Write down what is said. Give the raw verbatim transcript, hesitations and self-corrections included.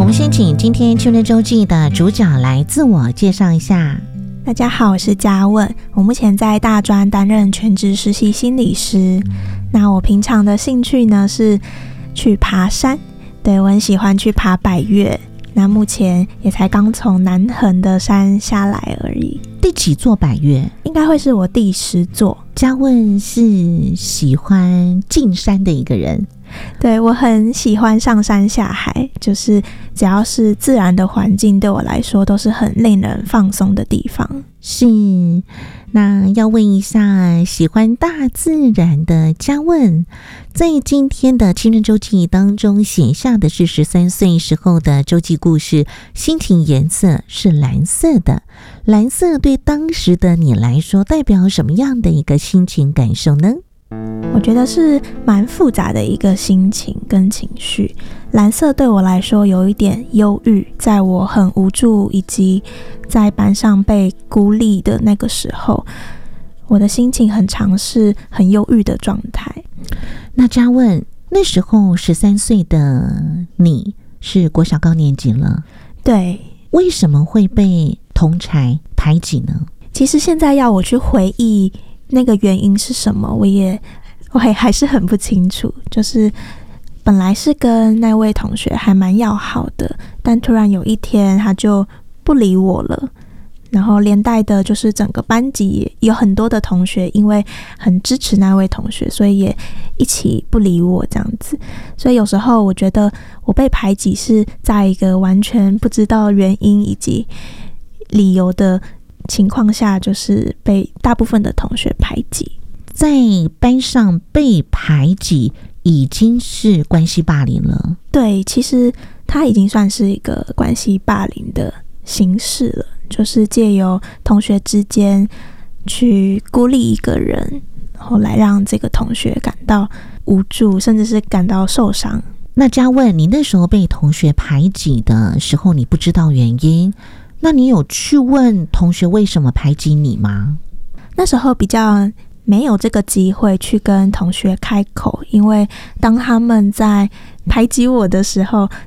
我们先请今天青春周记的主角来自我介绍一下。 大家好，我是嘉问，我目前在大专担任全职实习心理师。那我平常的兴趣呢是去爬山，对，我很喜欢去爬百岳。那目前也才刚从南横的山下来而已。 第几座百岳？ 应该会是我第十座。 嘉问是喜欢进山的一个人。 对，我很喜欢上山下海，就是只要是自然的环境对我来说都是很令人放松的地方。 是，那要问一下喜欢大自然的嘉问，在今天的青春周记当中写下的是十三岁时候的周记故事，心情颜色是蓝色的。蓝色对当时的你来说代表什么样的一个心情感受呢？ 我觉得是蛮复杂的一个心情跟情绪。蓝色对我来说有一点忧郁，在我很无助以及在班上被孤立的那个时候，我的心情很常是很忧郁的状态。 那嘉问，那时候十三岁的你是国小高年级了？ 对。 为什么会被同儕排挤呢？ 其实现在要我去回忆那个原因是什么，我也我也还是很不清楚。就是本来是跟那位同学还蛮要好的，但突然有一天他就不理我了，然后连带的就是整个班级也有很多的同学因为很支持那位同学，所以也一起不理我这样子。所以有时候我觉得我被排挤是在一个完全不知道原因以及理由的情况下，就是被大部分的同学排挤。 在班上被排挤已经是关系霸凌了。 对，其实它已经算是一个关系霸凌的形式了，就是借由同学之间去孤立一个人，然后来让这个同学感到无助，甚至是感到受伤。 那嘉问，你那时候被同学排挤的时候，你不知道原因，那你有去问同学为什么排挤你吗？ 那时候比较没有这个机会去跟同学开口，因为当他们在排挤我的时候，